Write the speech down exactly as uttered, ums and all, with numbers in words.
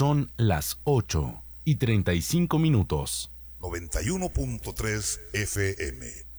Son las ocho y treinta y cinco minutos. noventa y uno punto tres F M.